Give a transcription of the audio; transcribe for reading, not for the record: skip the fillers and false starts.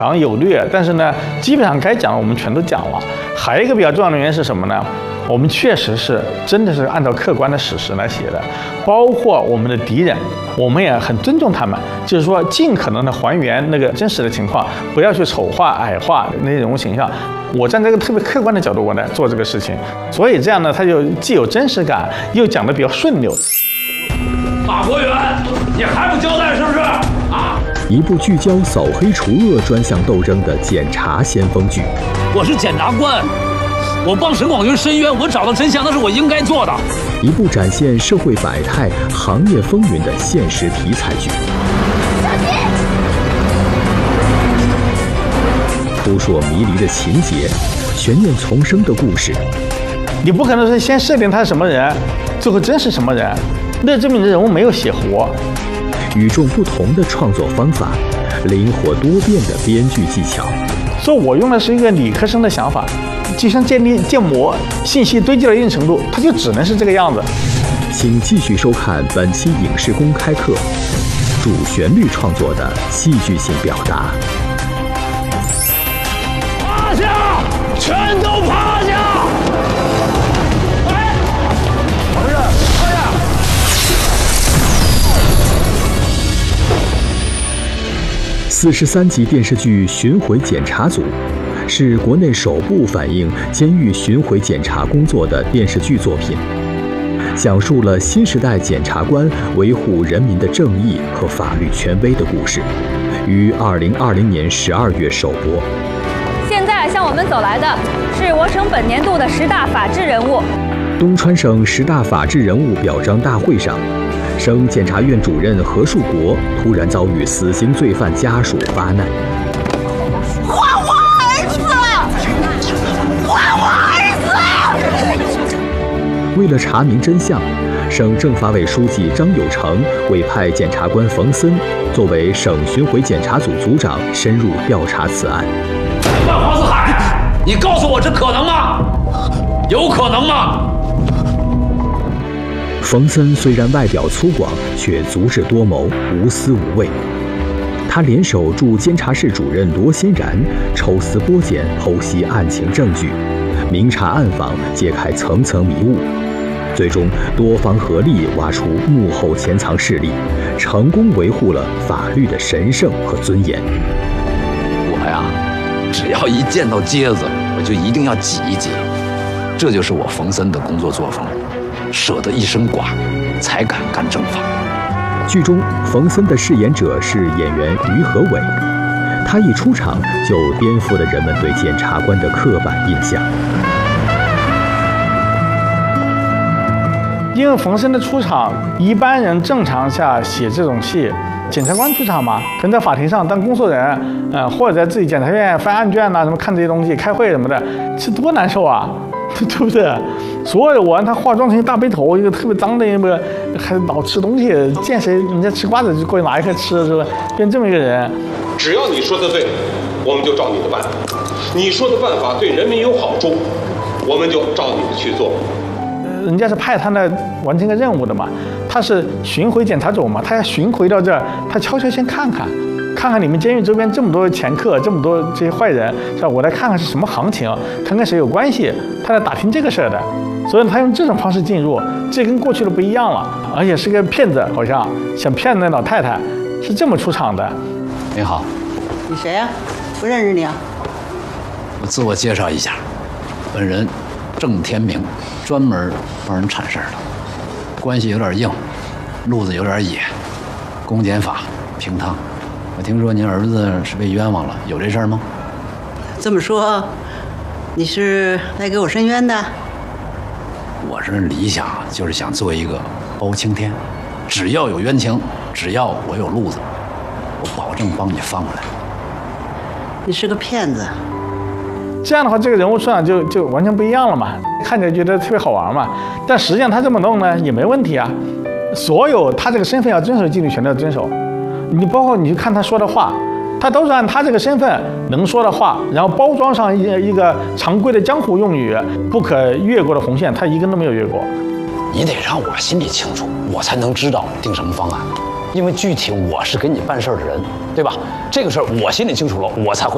好像有略，但是呢，基本上该讲的我们全都讲了。还有一个比较重要的原因是什么呢？我们确实是真的是按照客观的史实来写的，包括我们的敌人，我们也很尊重他们，就是说尽可能的还原那个真实的情况，不要去丑化、矮化那些人物形象。我站在一个特别客观的角度，我来做这个事情，所以这样呢，它就既有真实感，又讲得比较顺溜。 大国元，你还不交代是不是？啊！ 一部聚焦扫黑除恶专项斗争的检察先锋剧。 我是检察官，我帮沈广云申冤，我找到真相，那是我应该做的。 一部展现社会百态、行业风云的现实题材剧。扑朔迷离的情节，悬念丛生的故事。 你不可能是先设定他是什么人，最后真是什么人，那证明这人物没有写活。 与众不同的创作方法，灵活多变的编剧技巧。 所以我用的是一个理科生的想法，就像建模，信息堆积到一定程度，它就只能是这个样子。 请继续收看本期影视公开课，主旋律创作的戏剧性表达。 趴下，全都趴下！哎，同志，趴下 ！43集电视剧《巡回检查组》是国内首部反映监狱巡回检查工作的电视剧作品，讲述了新时代检察官维护人民的正义和法律权威的故事，于2020年12月首播。 现在向我们走来的是我省本年度的10大法治人物。 东川省10大法治人物表彰大会上，省检察院主任何树国突然遭遇死刑罪犯家属发难。 还我儿子！还我儿子！ 为了查明真相，省政法委书记张友成委派检察官冯森作为省巡回检查组组长深入调查此案。 万黄四海，你告诉我这可能吗？有可能吗？ 冯森虽然外表粗犷，却足智多谋，无私无畏。他联手驻监察室主任罗欣然，抽丝剥茧，剖析案情证据，明察暗访，揭开层层迷雾。最终，多方合力挖出幕后潜藏势力，成功维护了法律的神圣和尊严。 我呀，只要一见到疖子，我就一定要挤一挤，这就是我冯森的工作作风。舍得一身剐，才敢干正法。 剧中，冯森的饰演者是演员于和伟，他一出场就颠覆了人们对检察官的刻板印象。 因为冯森的出场，一般人正常下写这种戏，检察官出场嘛，可能在法庭上当工作人，或者在自己检察院翻案卷呐，什么看这些东西、开会什么的，这多难受啊！对不对？所有的我让他化妆成一大背头，一个特别脏的一个，还老吃东西，见谁人家吃瓜子就过去拿一颗吃，是吧？变这么一个人。 只要你说的对，我们就照你的办；你说的办法对人民有好处，我们就照你的去做。 人家是派他来完成个任务的嘛，他是巡回检查组嘛，他要巡回到这儿，他悄悄先看看你们监狱周边这么多前客，这么多这些坏人，是吧？我来看看是什么行情，看看谁有关系，他来打听这个事儿的。所以他用这种方式进入，这跟过去的不一样了，而且是个骗子，好像想骗那老太太，是这么出场的。 你好， 你谁呀？不认识你啊？ 我自我介绍一下，本人郑天明，专门帮人铲事儿的，关系有点硬，路子有点野，公检法平汤。我听说您儿子是被冤枉了，有这事儿吗？ 这么说，你是来给我申冤的？ 我这理想就是想做一个包青天，只要有冤情，只要我有路子，我保证帮你翻过来。 你是个骗子。 这样的话，这个人物出场就完全不一样了嘛，看起来觉得特别好玩嘛。但实际上他这么弄呢也没问题啊，所有他这个身份要遵守纪律全都要遵守。你包括你去看他说的话，他都是按他这个身份能说的话，然后包装上一个常规的江湖用语，不可越过的红线，他一根都没有越过。 你得让我心里清楚，我才能知道定什么方案，因为具体我是给你办事儿的人，对吧？这个事儿我心里清楚了，我才会